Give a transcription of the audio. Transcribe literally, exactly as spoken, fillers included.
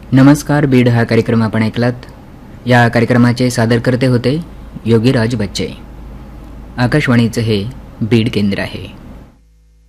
नमस्कार बीड हा कार्यक्रम आपण ऐकलात. या कार्यक्रमाचे सादरकर्ते होते योगीराज बच्चे. आकाशवाणीचं हे बीड केंद्र आहे.